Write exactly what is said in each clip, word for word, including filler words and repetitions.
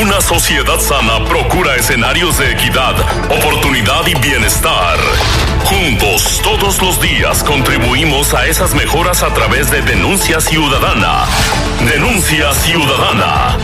Una sociedad sana procura escenarios de equidad, oportunidad y bienestar. Juntos, todos los días, contribuimos a esas mejoras a través de Denuncia Ciudadana. Denuncia Ciudadana.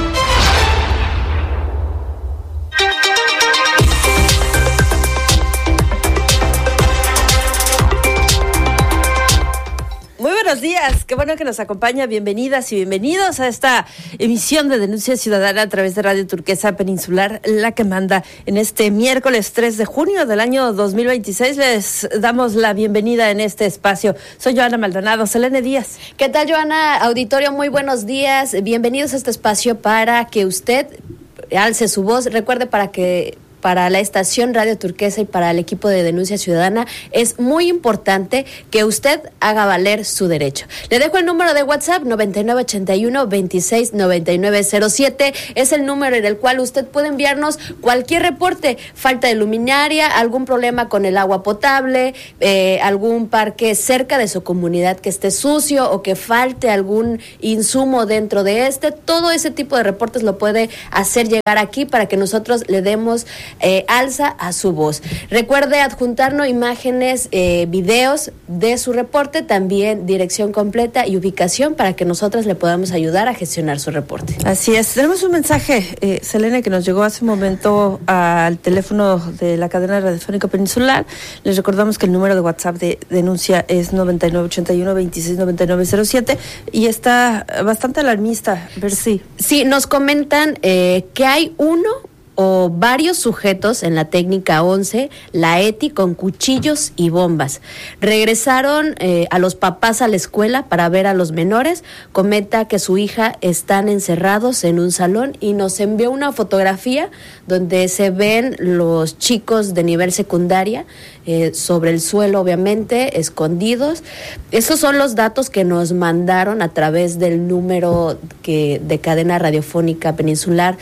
Muy buenos días, qué bueno que nos acompaña, bienvenidas y bienvenidos a esta emisión de Denuncia Ciudadana a través de Radio Turquesa Peninsular, la que manda en este miércoles tres de junio del año dos mil veintiséis. Les damos la bienvenida en este espacio. Soy Joana Maldonado. Selene Díaz. ¿Qué tal, Joana? Auditorio, muy buenos días, bienvenidos a este espacio para que usted alce su voz. Recuerde, para que para la estación Radio Turquesa y para el equipo de Denuncia Ciudadana es muy importante que usted haga valer su derecho. Le dejo el número de WhatsApp noventa y nueve ochenta y uno veintiséis noventa y nueve cero siete. Es el número en el cual usted puede enviarnos cualquier reporte: falta de luminaria, algún problema con el agua potable, eh, algún parque cerca de su comunidad que esté sucio o que falte algún insumo dentro de este. Todo ese tipo de reportes lo puede hacer llegar aquí para que nosotros le demos Eh, alza a su voz. Recuerde adjuntarnos imágenes, eh, videos de su reporte, también dirección completa y ubicación para que nosotros le podamos ayudar a gestionar su reporte. Así es. Tenemos un mensaje, eh, Selene, que nos llegó hace un momento al teléfono de la cadena radiofónica peninsular. Les recordamos que el número de WhatsApp de denuncia es noventa y nueve ochenta y uno veintiséis noventa y nueve cero siete y está bastante alarmista. A ver si... Sí, nos comentan eh, que hay uno o varios sujetos en la técnica once, la E T I, con cuchillos y bombas. Regresaron eh, a los papás a la escuela para ver a los menores. Comenta que su hija están encerrados en un salón y nos envió una fotografía donde se ven los chicos de nivel secundaria eh, sobre el suelo, obviamente, escondidos. Esos son los datos que nos mandaron a través del número que, de cadena radiofónica peninsular,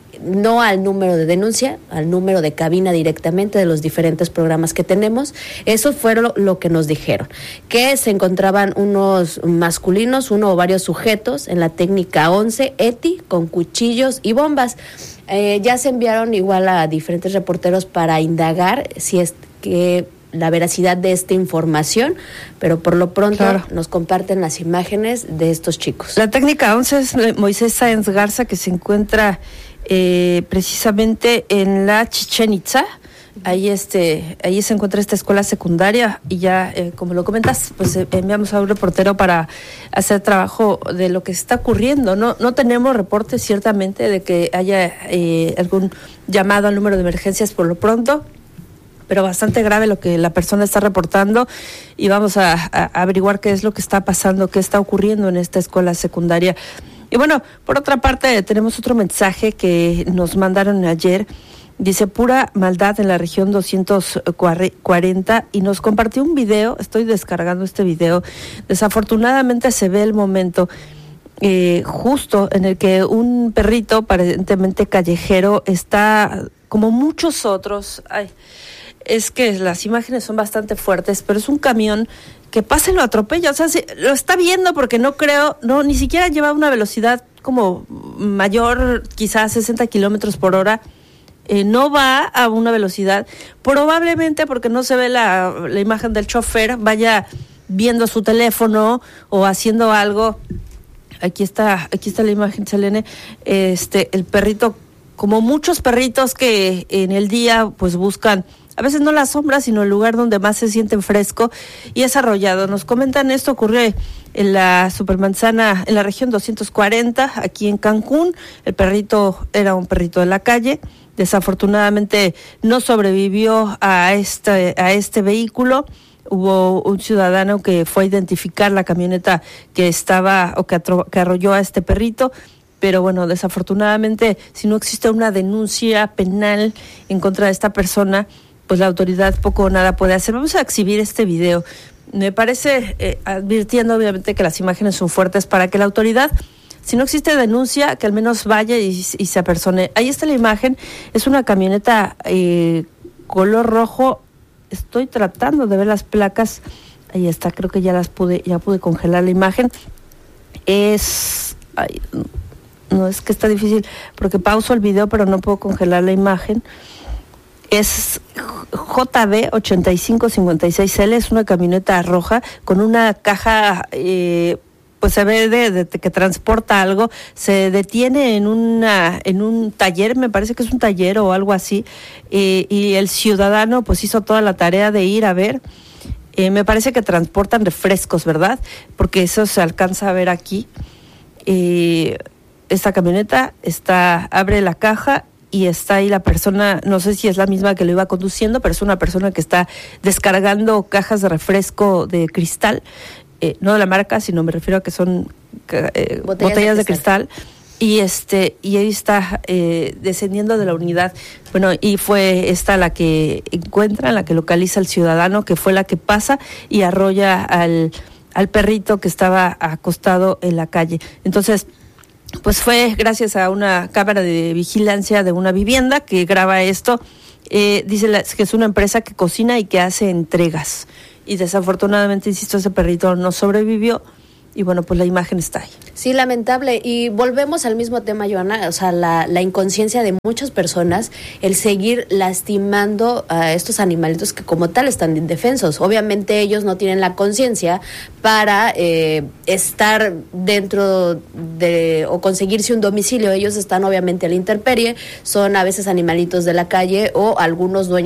no al número de denuncia, al número de cabina directamente de los diferentes programas que tenemos. Eso fue lo, lo que nos dijeron, que se encontraban unos masculinos, uno o varios sujetos en la técnica once, E T I, con cuchillos y bombas. Eh, ya se enviaron igual a diferentes reporteros para indagar si es que la veracidad de esta información, pero por lo pronto claro, nos comparten las imágenes de estos chicos. La técnica once es Moisés Sáenz Garza, que se encuentra Eh, precisamente en la Chichén Itzá. Ahí este, ahí se encuentra esta escuela secundaria y ya, eh, como lo comentas, pues eh, enviamos a un reportero para hacer trabajo de lo que está ocurriendo. No, no tenemos reportes ciertamente de que haya eh, algún llamado al número de emergencias por lo pronto, pero bastante grave lo que la persona está reportando y vamos a, a averiguar qué es lo que está pasando, qué está ocurriendo en esta escuela secundaria. Y bueno, por otra parte, tenemos otro mensaje que nos mandaron ayer. Dice: pura maldad en la región doscientos cuarenta, y nos compartió un video. Estoy descargando este video. Desafortunadamente se ve el momento eh, justo en el que un perrito aparentemente callejero está, como muchos otros. Ay, es que las imágenes son bastante fuertes, pero es un camión que pasa y lo atropella. O sea, si, lo está viendo, porque no creo, no, ni siquiera lleva una velocidad como mayor, quizás sesenta kilómetros por hora. Eh, no va a una velocidad, probablemente porque no se ve la, la imagen del chofer, vaya viendo su teléfono o haciendo algo. Aquí está, aquí está la imagen, Selene. Este, el perrito, como muchos perritos que en el día pues buscan, a veces no la sombra, sino el lugar donde más se sienten fresco, y es arrollado. Nos comentan, esto ocurrió en la Supermanzana, en la región doscientos cuarenta, aquí en Cancún. El perrito era un perrito de la calle. Desafortunadamente no sobrevivió a este, a este vehículo. Hubo un ciudadano que fue a identificar la camioneta que estaba o que, atro, que arrolló a este perrito. Pero bueno, desafortunadamente, si no existe una denuncia penal en contra de esta persona, pues la autoridad poco o nada puede hacer. Vamos a exhibir este video. Me parece, eh, advirtiendo obviamente que las imágenes son fuertes, para que la autoridad, si no existe denuncia, que al menos vaya y, y se apersone. Ahí está la imagen. Es una camioneta eh, color rojo. Estoy tratando de ver las placas. Ahí está, creo que ya las pude, ya pude congelar la imagen. Es... Ay, No, es que está difícil, porque pauso el video, pero no puedo congelar la imagen. Es J B ocho cinco cinco seis L, es una camioneta roja con una caja, eh, pues se ve de, de, de que transporta algo. Se detiene en una en un taller, me parece que es un taller o algo así, eh, y el ciudadano pues hizo toda la tarea de ir a ver. Eh, me parece que transportan refrescos, ¿verdad? Porque eso se alcanza a ver aquí. Eh, esta camioneta está, abre la caja y está ahí la persona, no sé si es la misma que lo iba conduciendo, pero es una persona que está descargando cajas de refresco de cristal, eh, no de la marca, sino me refiero a que son eh, botellas, botellas de, de cristal. cristal. Y este y ahí está eh, descendiendo de la unidad. Bueno, y fue esta la que encuentra, la que localiza al ciudadano, que fue la que pasa y arrolla al, al perrito que estaba acostado en la calle. Entonces, pues fue gracias a una cámara de vigilancia de una vivienda que graba esto. Eh, dice la, que es una empresa que cocina y que hace entregas. Y desafortunadamente, insisto, ese perrito no sobrevivió. Y bueno, pues la imagen está ahí. Sí, lamentable. Y volvemos al mismo tema, Joana, o sea, la, la inconsciencia de muchas personas, el seguir lastimando a estos animalitos que como tal están indefensos. Obviamente ellos no tienen la conciencia para eh, estar dentro de o conseguirse un domicilio. Ellos están obviamente a la intemperie, son a veces animalitos de la calle o algunos dueños